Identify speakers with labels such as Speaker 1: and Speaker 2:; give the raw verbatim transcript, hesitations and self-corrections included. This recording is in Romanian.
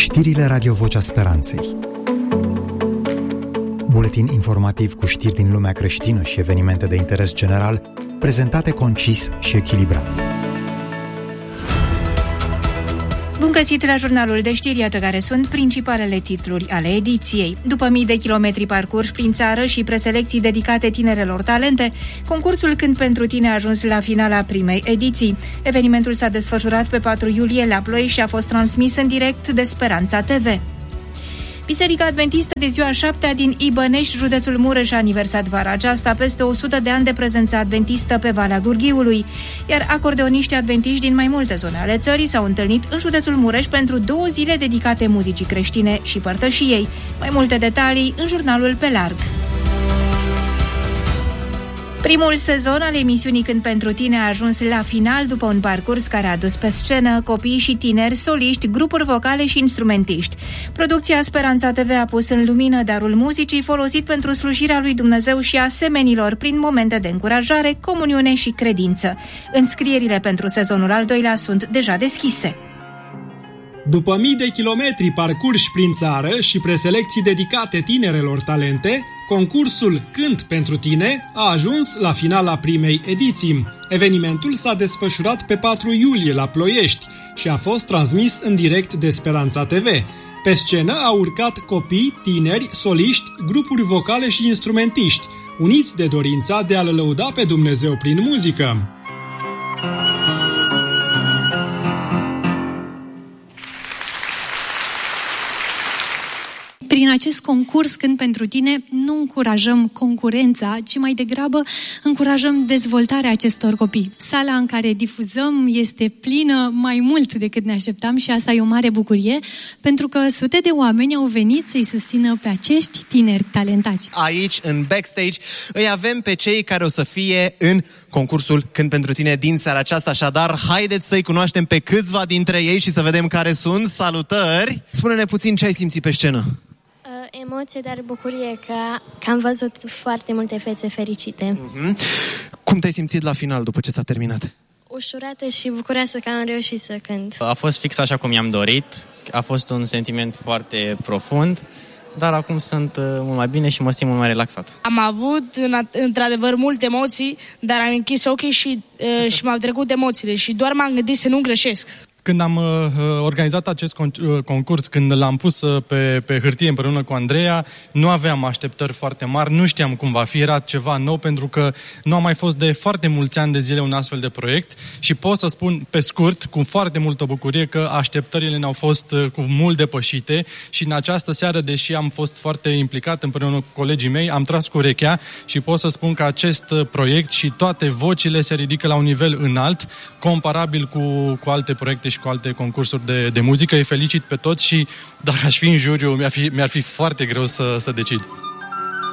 Speaker 1: Știrile Radio Vocea Speranței. Buletin informativ cu știri din lumea creștină și evenimente de interes general, prezentate concis și echilibrat.
Speaker 2: Bun găsit la jurnalul de știri, iată care sunt principalele titluri ale ediției. După mii de kilometri parcurși prin țară și preselecții dedicate tinerelor talente, concursul Cânt pentru tine a ajuns la finala primei ediții. Evenimentul s-a desfășurat pe patru iulie la Ploiești și a fost transmis în direct de Speranța T V. Biserica Adventistă de ziua șaptea din Ibănești, județul Mureș, a aniversat vara aceasta peste o sută de ani de prezență adventistă pe Valea Gurghiului, iar acordeoniștii adventiști din mai multe zone ale țării s-au întâlnit în județul Mureș pentru două zile dedicate muzicii creștine și părtășiei. Mai multe detalii în jurnalul Pe Larg. Primul sezon al emisiunii Cânt pentru tine a ajuns la final după un parcurs care a adus pe scenă copii și tineri, soliști, grupuri vocale și instrumentiști. Producția Speranța T V a pus în lumină darul muzicii folosit pentru slujirea lui Dumnezeu și a semenilor prin momente de încurajare, comuniune și credință. Înscrierile pentru sezonul al doilea sunt deja deschise.
Speaker 3: După mii de kilometri parcurși prin țară și preselecții dedicate tinerelor talente, concursul Cânt pentru tine a ajuns la finala primei ediții. Evenimentul s-a desfășurat pe patru iulie la Ploiești și a fost transmis în direct de Speranța T V. Pe scenă au urcat copii, tineri, soliști, grupuri vocale și instrumentiști, uniți de dorința de a-L lăuda pe Dumnezeu prin muzică.
Speaker 4: Prin acest concurs Cânt pentru tine nu încurajăm concurența, ci mai degrabă încurajăm dezvoltarea acestor copii. Sala în care difuzăm este plină mai mult decât ne așteptam și asta e o mare bucurie, pentru că sute de oameni au venit să-i susțină pe acești tineri talentați.
Speaker 5: Aici, în backstage, îi avem pe cei care o să fie în concursul Cânt pentru tine din seara aceasta, așadar haideți să-i cunoaștem pe câțiva dintre ei și să vedem care sunt. Salutări! Spune-ne puțin ce ai simțit pe scenă.
Speaker 6: Emoție, dar bucurie că, că am văzut foarte multe fețe fericite.
Speaker 5: Mm-hmm. Cum te-ai simțit la final după ce s-a terminat?
Speaker 6: Ușurată și bucuroasă că am reușit să cânt.
Speaker 7: A fost fix așa cum i-am dorit, a fost un sentiment foarte profund, dar acum sunt mult mai bine și mă simt mult mai relaxat.
Speaker 8: Am avut într-adevăr multe emoții, dar am închis ochii și, și m-au trecut emoțiile și doar m-am gândit să nu greșesc.
Speaker 9: Când am uh, organizat acest concurs, când l-am pus uh, pe, pe hârtie împreună cu Andreea, nu aveam așteptări foarte mari, nu știam cum va fi, era ceva nou pentru că nu a mai fost de foarte mulți ani de zile un astfel de proiect și pot să spun pe scurt, cu foarte multă bucurie, că așteptările ne-au fost uh, cu mult depășite și în această seară, deși am fost foarte implicat împreună cu colegii mei, am tras cu urechea și pot să spun că acest proiect și toate vocile se ridică la un nivel înalt, comparabil cu, cu alte proiecte și cu alte concursuri de, de muzică. Îi felicit pe toți și dacă aș fi în juriu, mi-ar fi, mi-ar fi foarte greu să, să decid.